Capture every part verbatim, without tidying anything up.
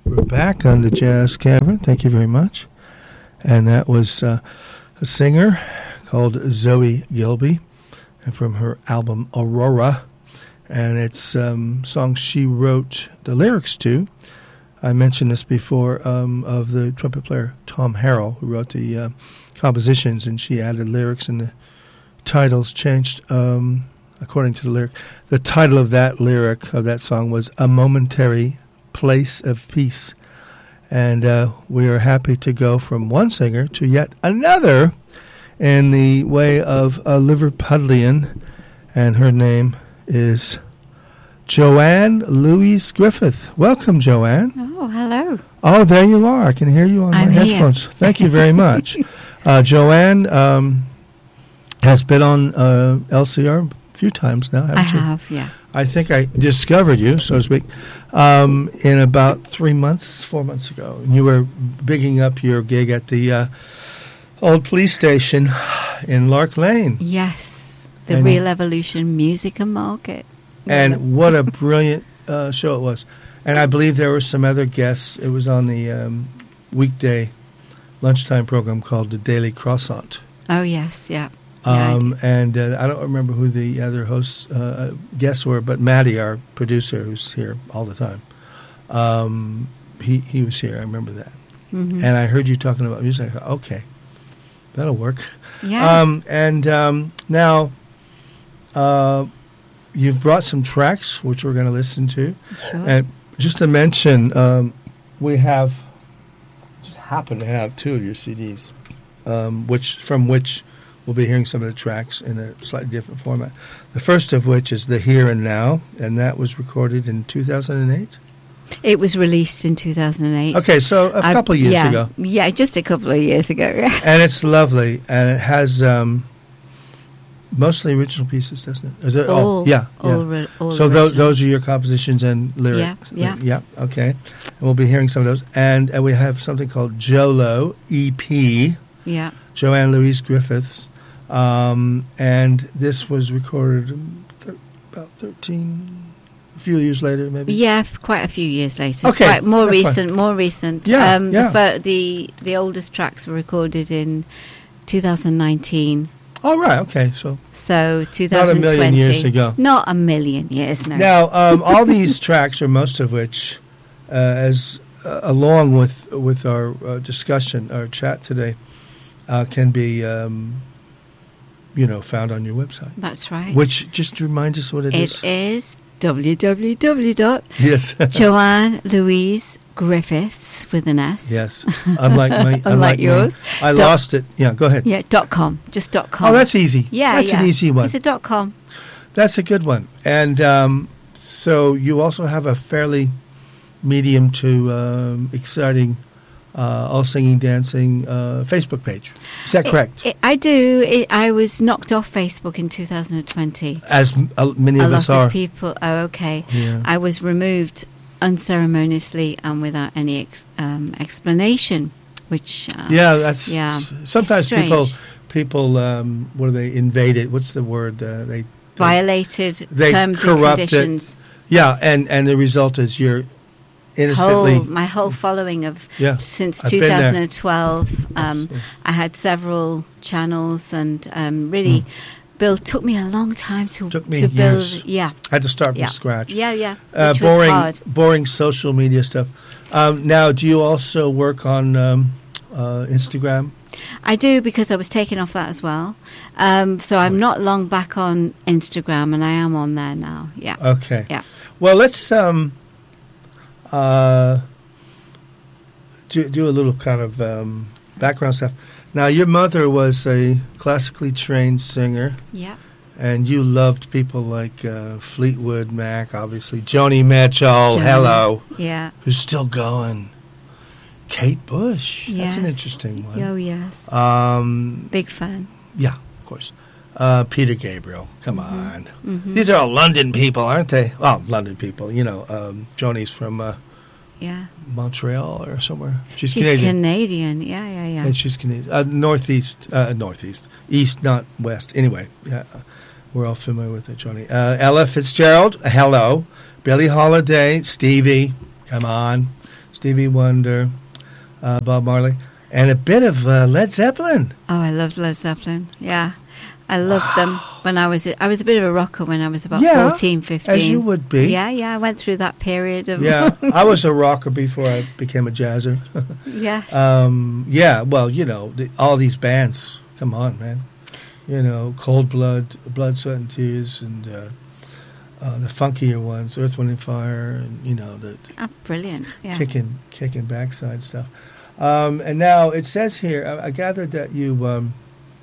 We're back on the Jazz Cavern. Thank you very much. And that was uh, a singer called Zoe Gilby, and from her album Aurora. And it's um, songs she wrote the lyrics to. I mentioned this before um, of the trumpet player Tom Harrell, who wrote the uh, compositions, and she added lyrics, and the titles changed um, according to the lyric. The title of that lyric of that song was A Momentary Place of Peace. And uh, we are happy to go from one singer to yet another in the way of a Liverpudlian, and her name is Joanne Louise Griffith. Welcome, Joanne. Oh, hello. Oh, there you are. I can hear you on I'm my here. headphones. Thank you very much. uh, Joanne um, has been on uh, L C R a few times now, haven't I you? have, yeah. I think I discovered you, so to speak, um, in about three months, four months ago. You were bigging up your gig at the uh, old police station in Lark Lane. Yes, the And- Real Evolution Music and Market. And what a brilliant uh, show it was. And I believe there were some other guests. It was on the um, weekday lunchtime program called The Daily Croissant. Oh, yes, yeah. Yeah, I Um, do. and uh, I don't remember who the other hosts, uh, guests were, but Maddie, our producer, who's here all the time, um, he, he was here. I remember that. Mhm. And I heard you talking about music. I thought, okay, that'll work. Yeah. Um, and um, now uh, you've brought some tracks, which we're going to listen to. Sure. And just to mention, um, we have, just happen to have two of your C Ds, um, which from which we'll be hearing some of the tracks in a slightly different format. The first of which is The Here and Now, and that was recorded in two thousand eight? It was released in two thousand eight. Okay, so a I- couple of years yeah, ago. Yeah, just a couple of years ago. And it's lovely, and it has um, mostly original pieces, doesn't it? Is it all, yeah, yeah. all, re- all So tho- original. those are your compositions and lyrics? Yeah, Yeah, okay. And we'll be hearing some of those. And, and we have something called Jolo E P, Yeah. Joanne Louise Griffiths. Um, and this was recorded um, thir- about thirteen, a few years later, maybe? Yeah, f- quite a few years later. Okay, Quite more that's fine. recent, more recent. Yeah, um, yeah. The, fir- the, the oldest tracks were recorded in two thousand nineteen. Oh, right, okay. So So two Not a thousand twenty. million years ago. Not a million years, no. now, um, all these tracks, or most of which, uh, as uh, along with with our uh, discussion, our chat today, uh, can be, um, you know, found on your website. That's right. Which, just remind us what it is. It is w w w dot Yes. joanne louise griffiths with an S. Yes. Unlike my, unlike, Unlike me. yours. I Dot- lost it. Yeah, go ahead. Yeah, dot com. Just dot com. Oh, that's easy. yeah, That's yeah. an easy one. It's a dot com. That's a good one. And um, so you also have a fairly medium to um, exciting uh, all singing, dancing uh, Facebook page. Is that correct? It, it, I do. It, I was knocked off Facebook in two thousand twenty. As m- uh, many A of lot us are. of people. Oh, okay. Yeah. I was removed unceremoniously and without any ex, um, explanation, which uh, Yeah, that's yeah. s- sometimes Strange. people people um, what do they invaded? What's the word? Uh, they, they violated they terms and corrupted- conditions. yeah, and and the result is you're innocently. Whole, my whole following of Yeah, since I've been there. twenty twelve. Um, Yeah. I had several channels, and um, really, build took me a long time to Hmm. Took me to build. years. Yeah, I had to start from yeah, scratch. yeah, yeah. Uh, Which was boring, hard. boring social media stuff. Um, now, do you also work on um, uh, Instagram? I do, because I was taken off that as well. Um, so I'm not long back on Instagram, and I am on there now. Yeah. Okay. Yeah. Well, let's um, uh, do, do a little kind of um, background stuff. Now, your mother was a classically trained singer, Yeah. and you loved people like uh, Fleetwood Mac, obviously, Joni Mitchell, Joni. hello, Yeah. who's still going. Kate Bush, that's an Yes. interesting one. Oh yes. Um, Big fan. yeah, of course. Uh, Peter Gabriel, come on. Mhm. These are all London people, aren't they? Well, London people, you know. Um, Joni's from uh, Yeah. Montreal or somewhere. She's, She's Canadian. Canadian. Yeah, yeah, yeah. And she's Canadian. Uh, northeast, uh, northeast, east, not west. Anyway, yeah, uh, we're all familiar with it, Joni. Uh, Ella Fitzgerald, hello. Billie Holiday, Stevie, come on. Stevie Wonder, uh, Bob Marley, and a bit of uh, Led Zeppelin. Oh, I loved Led Zeppelin. Yeah. I loved wow. them when I was I was a bit of a rocker when I was about yeah, fourteen, fifteen. As you would be. Yeah, yeah. I went through that period of... Yeah, I was a rocker before I became a jazzer. Yes. Um, yeah, well, you know, the, all these bands. Come on, man. You know, Cold Blood, Blood, Sweat and Tears, and uh, uh, the funkier ones, Earth, Wind and Fire, and, you know, the, the oh, brilliant. Yeah. kicking, kicking backside stuff. Um, and now it says here, I, I gathered that you... Um,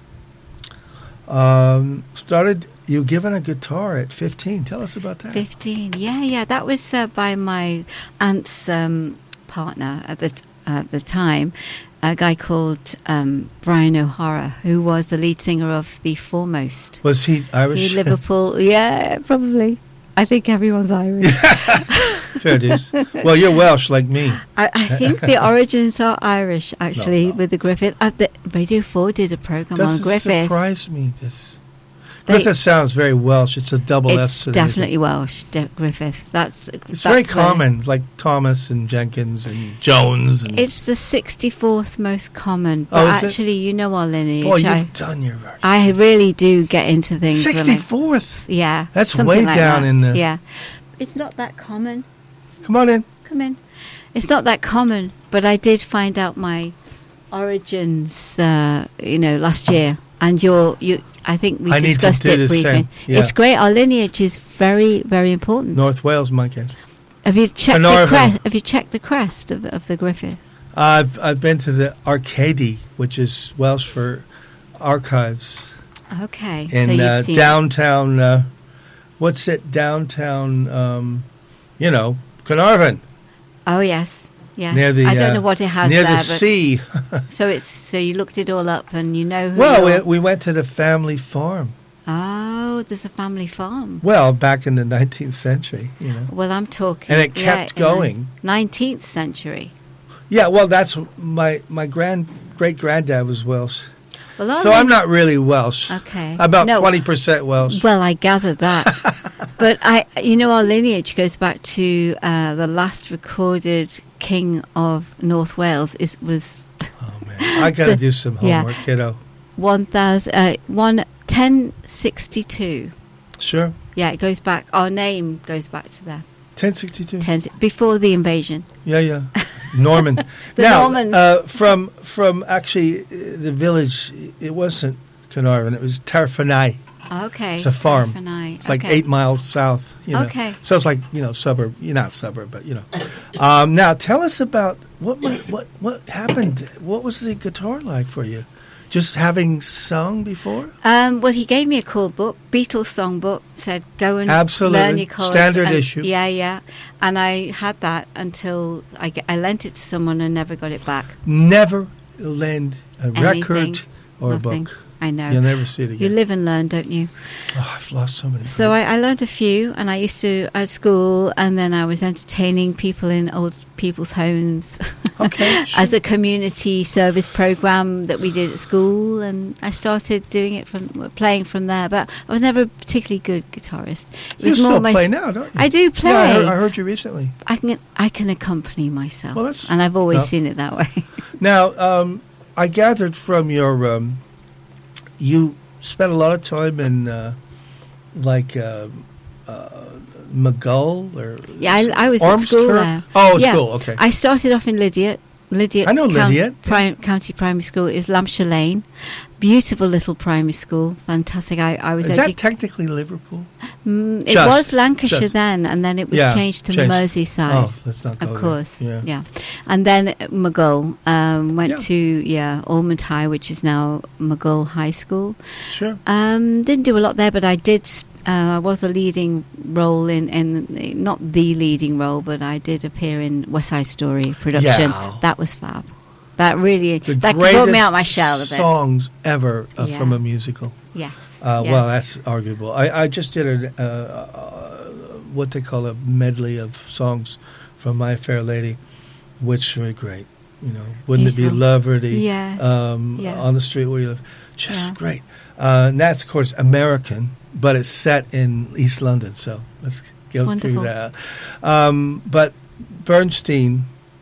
Um, started you given a guitar at fifteen. Tell us about that. fifteen, yeah, yeah. That was uh, by my aunt's um, partner at the t- uh, at the time, a guy called um, Brian O'Hara, who was the lead singer of The Foremost. Was he Irish? He Liverpool, yeah, probably. I think everyone's Irish. Fair dues. Well, you're Welsh like me. I, I think the origins are Irish, actually, no, no. with the Griffith. Uh, the Radio four did a program Doesn't on Griffith. surprise me. This They, Griffith sounds very Welsh. It's a double F. It's definitely Welsh, de- Griffith. That's It's that's very where- common, like Thomas and Jenkins and Jones. And It's the sixty-fourth most common. Oh, But is it? actually, you know our lineage. boy, you've I, done your verse. I really do get into things. when I- sixty-fourth. Yeah. That's something way like down that. in the- Yeah. It's not that common. Come on in. Come in. It's not that common, but I did find out my origins, uh, you know, last year. And you're, you, I think we I need to discussed do it the briefly. same. Yeah. It's great. Our lineage is very, very important. North Wales, my case. Have you checked the Carnarvon. crest? Have you checked the crest of, of the Griffith? I've I've been to the Arcady, which is Welsh for archives. Okay. so in you've uh, seen downtown, uh, what's it, downtown, um, you know, Carnarvon. Oh yes, yes. Near the, I don't uh, know what it has near there, the but sea. so it's so you looked it all up and you know who. Well, you're- we, we went to the family farm. oh, there's a family farm. Well, back in the nineteenth century, you know. Well, I'm talking. And it yeah, kept in the going. nineteenth century. Yeah, well, that's my my grand great granddad was Welsh, Well, our so I'm line- not really Welsh. Okay. About No, twenty percent Welsh. Well, I gathered that. But I, you know, our lineage goes back to uh, the last recorded king of North Wales. Is was Oh man, I got to the- do some yeah. homework, kiddo. one thousand uh, one ten sixty two. Sure, Yeah, it goes back. Our name goes back to there. ten sixty-two. Ten, before the invasion. Yeah, yeah. Norman. The now, Normans. Uh, from from actually uh, the village, it wasn't Carnarvon. It was Tarfanai. Okay. It's a farm. Tarfanai, It's like okay. eight miles south. You know. Okay. So it's like, you know, suburb. You're not suburb, but you know. Um, now tell us about what wa- what what happened. What was the guitar like for you? Just having sung before? Um, well, he gave me a cool book, Beatles songbook. Said go and Absolutely. learn your chords. Standard and- issue. Yeah, yeah. And I had that until I, ge- I lent it to someone and never got it back. Never lend a Anything, record or Nothing. a book. I know. You'll never see it again. You live and learn, don't you? Oh, I've lost so many. So I, I learned a few, and I used to at school, and then I was entertaining people in old people's homes Okay, as sure. a community service program that we did at school, and I started doing it from playing from there. But I was never a particularly good guitarist. It You was still my play s- now, don't you? I do play. Yeah, I heard, I heard you recently. I can I can accompany myself, Well, that's- and I've always no. seen it that way. Now, um, I gathered from your, um, you spent a lot of time in, uh, like, uh, uh, McGull or Yeah, I, I was at school Ormskirk? there. Oh, yeah. school. Okay. I started off in Lydiate. Lydiate I know Coun- Lydiate, yeah. Prim- County Primary School is Lampshire Lane. Beautiful little primary school. Fantastic. I, I was Is edu- that technically Liverpool? Mm, it Just- was Lancashire just- then, and then it was Yeah, changed to changed. Merseyside. Oh, let's not go Of there. course, Yeah. yeah. And then uh, McGull um, went Yeah. to yeah Ormond High, which is now McGull High School. Sure. Um, didn't do a lot there, but I did. s- Uh, I was a leading role in, in not the leading role, but I did appear in West Side Story production. Yeah. That was fab. That really The that greatest brought me out my shell a bit. songs ever uh, Yeah. from a musical. Yes. Uh, yeah. Well, that's arguable. I, I just did a, uh, uh, what they call a medley of songs from My Fair Lady, which were great. You know, wouldn't You it be saw- lovely? Yes, Um, yes. On the street where you live, just Yeah. great. Uh, and that's of course American, but it's set in East London. So let's go Wonderful. through that. Um, but Bernstein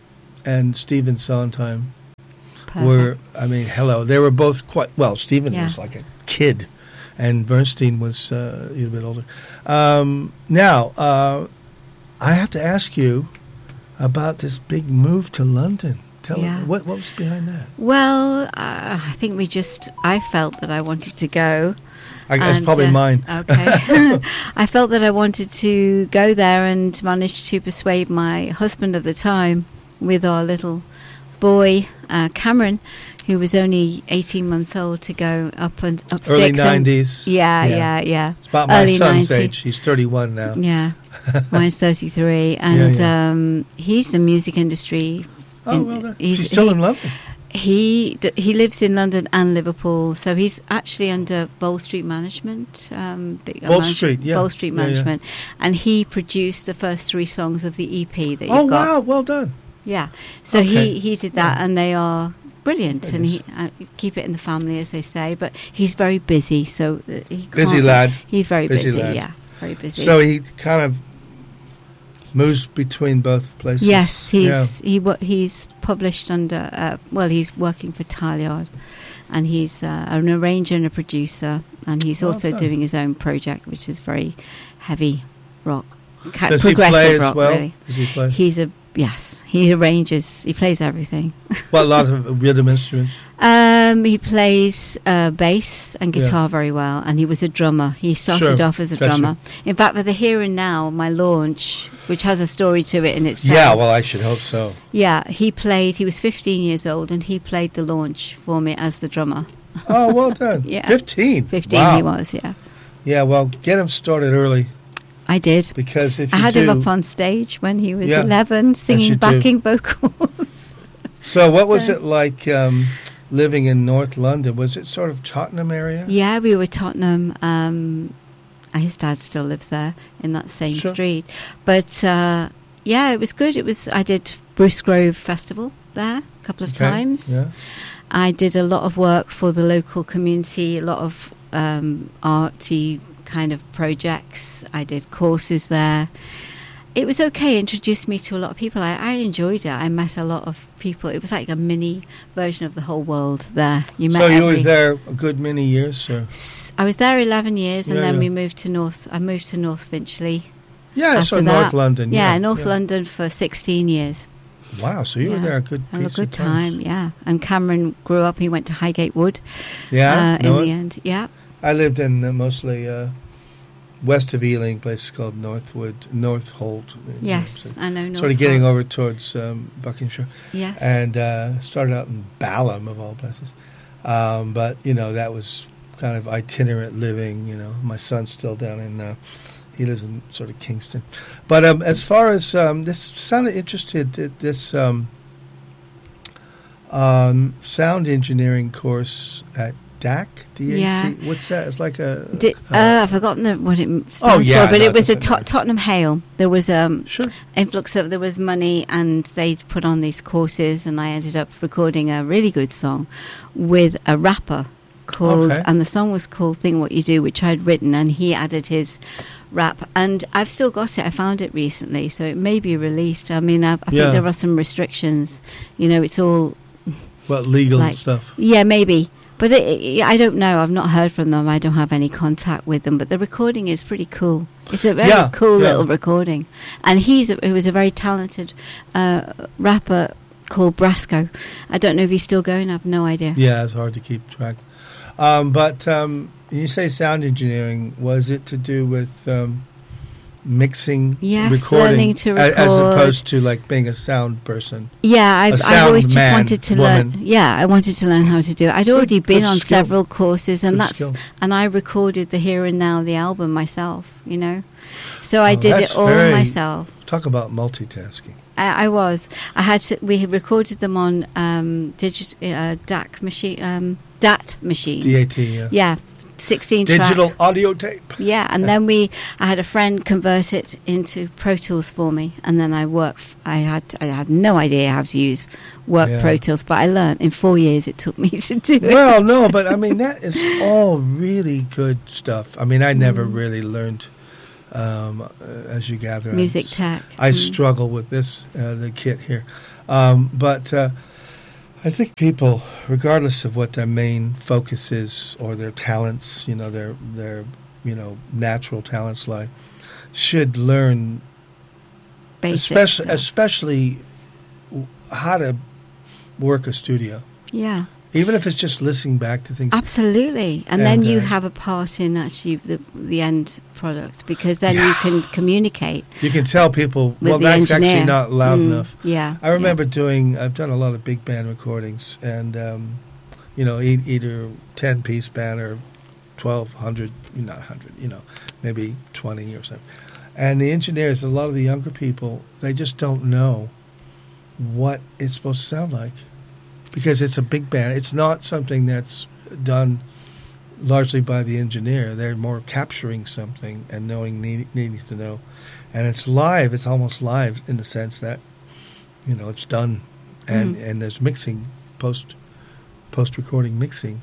and Stephen Sondheim Perfect. were, I mean, hello. They were both quite, well, Stephen Yeah. was like a kid, and Bernstein was uh, a little bit older. Um, now, uh, I have to ask you about this big move to London. Tell Yeah. me, what, what was behind that? Well, uh, I think we just, I felt that I wanted to go. I, that's And, probably uh, mine. Okay. I felt that I wanted to go there and managed to persuade my husband at the time with our little boy, uh, Cameron, who was only eighteen months old, to go up and up Early sticks and- nineties. Yeah, yeah, yeah. It's about my Early son's nineties. age. He's thirty-one now. Yeah. Mine's thirty-three. And yeah. Um, he's the music industry. Oh, in- well done. he's- He's still he- in London. He d- he lives in London and Liverpool, so he's actually under Bowl Street Management. Um, big, uh, Bowl manage- Street, yeah. Bowl Street Yeah, yeah. Management, and he produced the first three songs of the E P that you've Oh, got. wow. Well done. Yeah, so Okay. he he did that, Yeah. and they are brilliant, and he Goodness. uh, keep it in the family, as they say. But he's very busy, so uh, he Busy can't- lad. He's very Busy busy. lad. Yeah, very busy. So he kind of moves between both places. Yes, he's Yeah. he wo- he's published under uh, well, he's working for Tileyard, and he's uh, an arranger and a producer, and he's Well also done. doing his own project, which is very heavy rock, ca- Does he progressive play as rock. well? Really, Does he play? he's a yes, he arranges, he plays everything. Well, a lot of rhythm instruments. Um, he plays uh, bass and guitar Yeah. very well, and he was a drummer. He started Sure. off as a Gotcha. drummer. In fact, with the Here and Now, my launch, which has a story to it in itself. Yeah, well, I should hope so. Yeah, he played, he was fifteen years old, and he played the launch for me as the drummer. Oh, well done. Yeah. fifteen. fifteen Wow. he was, yeah. Yeah, well, get him started early, I did. because if I you had do... him up on stage when he was Yeah, eleven, singing you do. backing vocals. So what was So- it like um, living in North London? Was it sort of Tottenham area? Yeah, we were Tottenham. Um, his dad still lives there in that same Sure. street. But uh, yeah, it was good. It was. I did Bruce Grove Festival there a couple of Okay, times. Yeah. I did a lot of work for the local community, a lot of um, arty kind of projects. I did courses there. It was okay. It introduced me to a lot of people. I, I enjoyed it. I met a lot of people. It was like a mini version of the whole world there. You met So you every- were there a good many years, or? S- I was there eleven years, and Yeah, then yeah. we moved to North. I moved to North Finchley. Yeah, so after North that. London. Yeah, Yeah, North yeah. London for sixteen years. Wow, so you were Yeah. there a good Had a piece good of time. time, yeah. And Cameron grew up. He went to Highgate Wood. Yeah, uh, know in it? the end, yeah. I lived in uh, mostly uh, west of Ealing, a place called Northwood, Northolt. in Yes, North- I know. North Sort of getting Park. over towards um, Buckinghamshire. Yes. And uh, started out in Balham, of all places. Um, but, you know, that was kind of itinerant living. You know, my son's still down in, uh, he lives in sort of Kingston. But um, as far as, um, this sounded interested, th- this um, um, sound engineering course at D A C, D A C. Yeah. What's that? It's like a... Di- uh, uh, I've forgotten the, what it stands Oh, yeah, for, but no, it was a doesn't to- matter. Tottenham Hale. There was um Sure. influx of there was money, and they put on these courses, and I ended up recording a really good song with a rapper called, Okay. and the song was called "Think What You Do," which I'd written, and he added his rap, and I've still got it. I found it recently, so it may be released. I mean, I've, I Yeah. think there are some restrictions. You know, it's all What, legal like- stuff? yeah, maybe. But it, it, I don't know. I've not heard from them. I don't have any contact with them. But the recording is pretty cool. It's a very Yeah, cool yeah. little recording. And he's a, he was a very talented uh, rapper called Brasco. I don't know if he's still going. I have no idea. Yeah, it's hard to keep track. Um, but um, you say sound engineering. Was it to do with um, mixing, Yes, recording, learning to a- as record. opposed to like being a sound person? Yeah, I've, sound I've always just man, wanted to woman. learn. Yeah, I wanted to learn how to do it. I'd already been good on skill. several courses, and Good that's skill. and I recorded the Here and Now, the album myself. You know, so I Oh, did that's it all very- myself. Talk about multitasking. I, I was. I had to. We had recorded them on um, digit uh, D A C machine, um, D A T machines. D A T, yeah. Yeah, sixteen Digital track. audio tape. Yeah, and then we. I had a friend convert it into Pro Tools for me, and then I worked. I had. I had no idea how to use work Yeah. Pro Tools, but I learned in four years. It took me to do it. Well, no, but I mean that is all really good stuff. I mean, I never Mm. really learned, um, uh, as you gather. I'm Music s- tech. I Mm. struggle with this, uh, the kit here. Um, but uh, I think people, regardless of what their main focus is or their talents, you know, their their you know natural talents lie, should learn, Basic especially stuff. especially how to work a studio. Yeah. Even if it's just listening back to things. Absolutely. And, And, then you uh, have a part in actually the the end product, because then Yeah. you can communicate You can tell people, with well, the that's engineer. actually not loud Mm, enough. Yeah. I remember doing, I've done a lot of big band recordings, and, um, you know, e- either ten-piece band or twelve hundred, not one hundred, you know, maybe twenty or something. And the engineers, a lot of the younger people, they just don't know what it's supposed to sound like, because it's a big band. It's not something that's done largely by the engineer. They're more capturing something and knowing, need, needing to know. And it's live. It's almost live in the sense that, you know, it's done, and, Mhm. and there's mixing, post post recording mixing,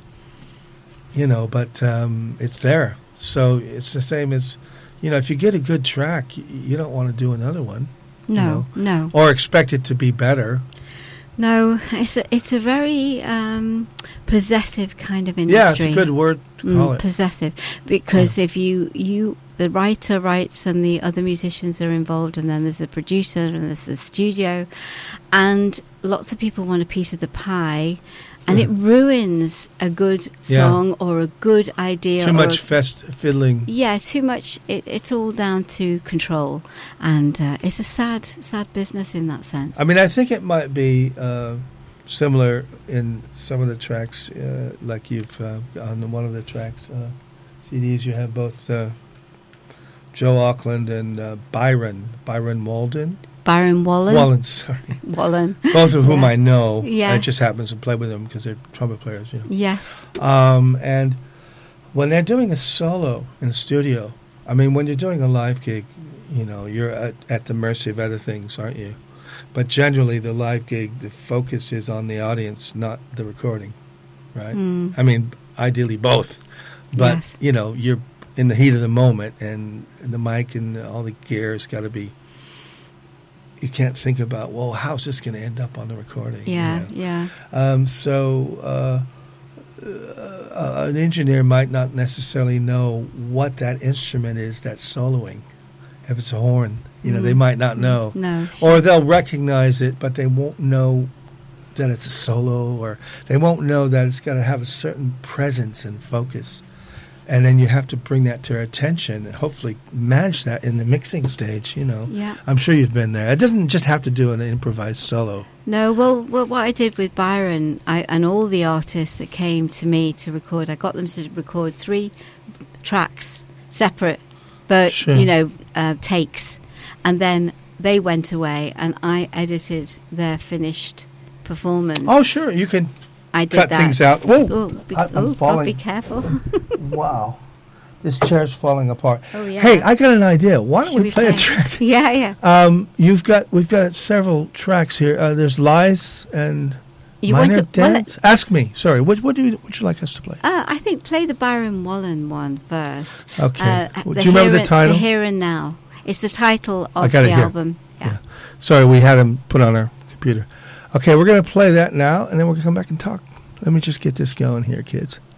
you know, but um, it's there. So it's the same as, you know, if you get a good track, you, you don't want to do another one. you No, know, no. or expect it to be better. No, it's a, it's a very um, possessive kind of Yeah, industry. it's a good word to call Mm, it. possessive, because if you you the writer writes and the other musicians are involved, and then there's a producer and there's a studio, and lots of people want a piece of the pie, and it ruins a good Yeah. song or a good idea. Too or much a- fest fiddling. yeah, too much. It, it's all down to control, and uh, it's a sad, sad business in that sense. I mean, I think it might be uh, similar in some of the tracks, uh, like you've uh, on one of the tracks, uh, C Ds, you have both uh, Joe Auckland and uh, Byron, Byron Walden. Byron Wallen, Wallen, sorry. Wallen, Both of whom Yeah. I know. Yes. I just happens to play with them because they're trumpet players, you know. yes, Um, and when they're doing a solo in a studio, I mean, when you're doing a live gig, you know, you're at, at the mercy of other things, aren't you? But generally, the live gig, the focus is on the audience, not the recording, right? Mm. I mean, ideally both. But, Yes. you know, you're in the heat of the moment, and the mic and all the gear has got to be... You can't think about, well, how's this going to end up on the recording? you yeah, know? yeah. Um, so uh, uh, an engineer might not necessarily know what that instrument is that's soloing. If it's a horn, you know, they Mm. might not know. No, Or they'll recognize it, but they won't know that it's a solo, or they won't know that it's got to have a certain presence and focus. And then you have to bring that to their attention and hopefully manage that in the mixing stage, you know. yeah. I'm sure you've been there. It doesn't just have to do an improvised solo. No, well, well, what I did with Byron I, and all the artists that came to me to record, I got them to record three tracks, separate, but, Sure. you know, uh, takes. And then they went away and I edited their finished performance. Oh, sure. You can I did cut that. things out. Whoa! Oh, be, I- I'm oh God, falling. be careful. Wow. This chair's falling apart. Oh, yeah. Hey, I got an idea. Why don't Should we, play, a play? track? Yeah, yeah. Um, you've got we've got several tracks here. Uh, there's Lies and You Minor want to... well, Dance. Ask me. Sorry. What what do you would you like us to play? Uh, I think play the Byron Wallen one first. Okay. Uh, Do the you remember Here the and- title? The Here and Now. It's the title I of got the it here. album. Yeah. Yeah. Sorry, we had them put on our computer. Okay, we're going to play that now, and then we're going to come back and talk. Let me just get this going here, kids.